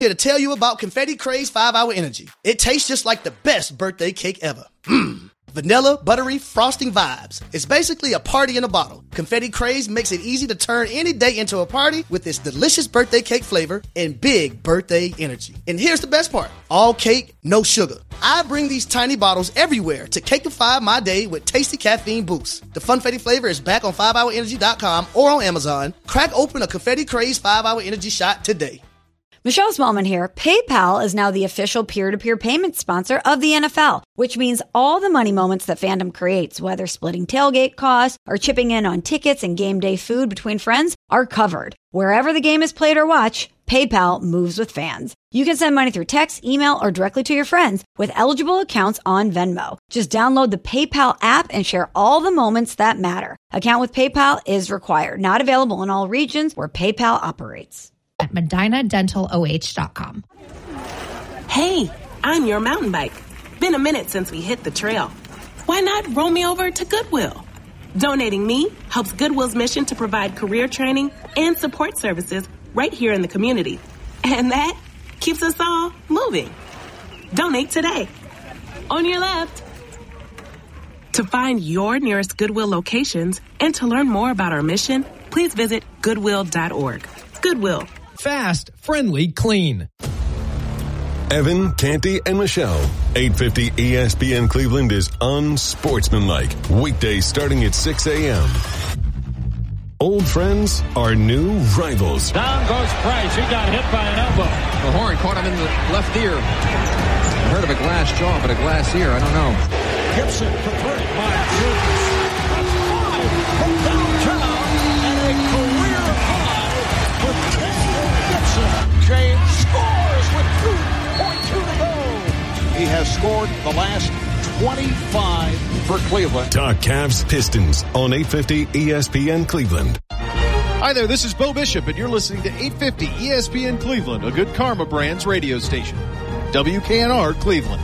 Here to tell you about Confetti Craze 5-Hour Energy. It tastes just like the best birthday cake ever. Vanilla, buttery, frosting vibes. It's basically a party in a bottle. Confetti Craze makes it easy to turn any day into a party with its delicious birthday cake flavor and big birthday energy. And here's the best part. All cake, no sugar. I bring these tiny bottles everywhere to cakeify my day with tasty caffeine boosts. The Funfetti flavor is back on 5hourenergy.com or on Amazon. Crack open a Confetti Craze 5-Hour Energy shot today. Michelle Smallman here. PayPal is now the official peer-to-peer payment sponsor of the NFL, which means all the money moments that fandom creates, whether splitting tailgate costs or chipping in on tickets and game day food between friends, are covered. Wherever the game is played or watched, PayPal moves with fans. You can send money through text, email, or directly to your friends with eligible accounts on Venmo. Just download the PayPal app and share all the moments that matter. Account with PayPal is required. Not available in all regions where PayPal operates. At MedinaDentalOH.com. Hey, I'm your mountain bike. Been a minute since we hit the trail. Why not roll me over to Goodwill? Donating me helps Goodwill's mission to provide career training and support services right here in the community. And that keeps us all moving. Donate today. On your left. To find your nearest Goodwill locations and to learn more about our mission, please visit Goodwill.org. Goodwill. Fast, friendly, clean. Evan, Canty, and Michelle. 850 ESPN Cleveland is unsportsmanlike. Weekdays starting at 6 a.m. Old friends are new rivals. Down goes Price. He got hit by an elbow. The horn caught him in the left ear. I heard of a glass jaw, but a glass ear, I don't know. Gibson for three. My goodness. That's five from downtown and a career high with Gibson. James scores with 2.2 to go. He has scored the last 25 for Cleveland. Talk Cavs Pistons on 850 ESPN Cleveland. Hi there, this is Bo Bishop, and you're listening to 850 ESPN Cleveland, a Good Karma Brands radio station. WKNR Cleveland.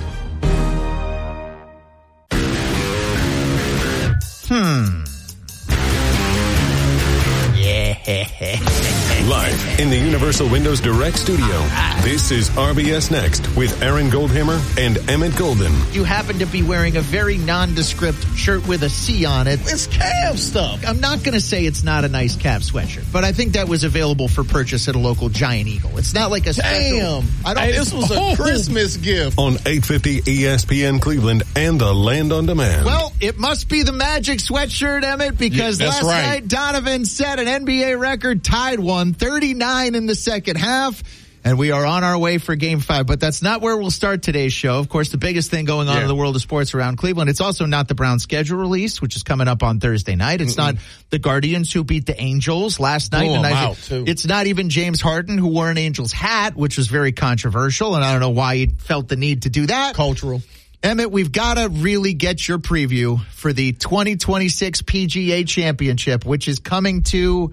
Live in the Universal Windows Direct studio, this is RBS Next with Aaron Goldhammer and Emmett Golden. You happen to be wearing a very nondescript shirt with a C on it. It's Cavs stuff. I'm not going to say it's not a nice Cavs sweatshirt, but I think that was available for purchase at a local Giant Eagle. It's not like a special. Damn. This was a Christmas gift. On 850 ESPN Cleveland and the Land on Demand. Well, it must be the Magic sweatshirt, Emmett, because last night Donovan set an NBA record, tied one, 39 in the second half. And we are on our way for Game 5. But that's not where we'll start today's show. Of course, the biggest thing going on in the world of sports around Cleveland. It's also not the Browns schedule release, which is coming up on Thursday night. It's not the Guardians who beat the Angels last night. It's not even James Harden who wore an Angels hat, which was very controversial. And I don't know why he felt the need to do that. Cultural. Emmett, we've got to really get your preview for the 2026 PGA Championship, which is coming to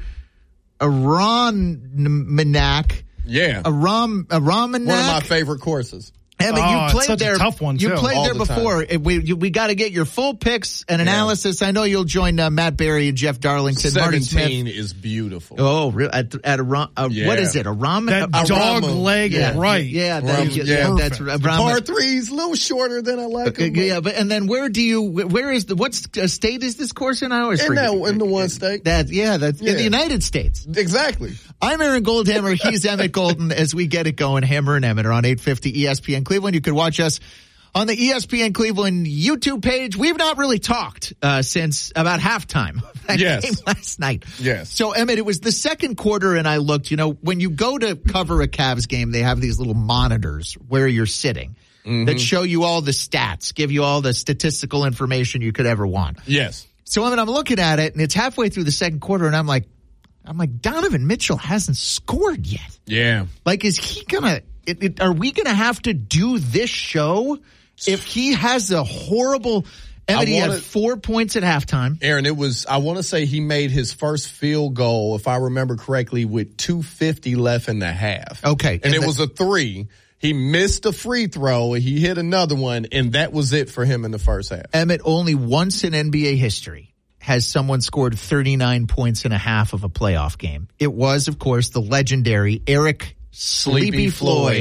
Aranac. Yeah. Aranac. One of my favorite courses. Emmett, you played there. A tough one, you too. played there before. We got to get your full picks and analysis. I know you'll join Matt Berry and Jeff Darlington. Marty Smith 17 is beautiful. Oh, really? At what is it? A ramen? That dog leg right. Yeah, that's right. Par 3's a little shorter than I like them. Yeah, and then what state is this course in? I always forget. In the one state. In the United States. Exactly. I'm Aaron Goldhammer. He's Emmett Golden. As we get it going, Hammer and Emmett are on 850 ESPN Cleveland. You can watch us on the ESPN Cleveland YouTube page. We've not really talked since about halftime of that game last night. Yes. So, Emmett, it was the second quarter, and I looked, when you go to cover a Cavs game, they have these little monitors where you're sitting that show you all the stats, give you all the statistical information you could ever want. Yes. So, Emmett, I'm looking at it, and it's halfway through the second quarter, and I'm like, Donovan Mitchell hasn't scored yet. Yeah. Like, is he gonna? Are we gonna have to do this show if he has a horrible? He had 4 points at halftime. Aaron, I want to say he made his first field goal, if I remember correctly, with 2:50 left in the half. Okay, and it was a three. He missed a free throw. He hit another one, and that was it for him in the first half. Emmett, only once in NBA history has someone scored 39 points in a half of a playoff game. It was, of course, the legendary Eric Sleepy Floyd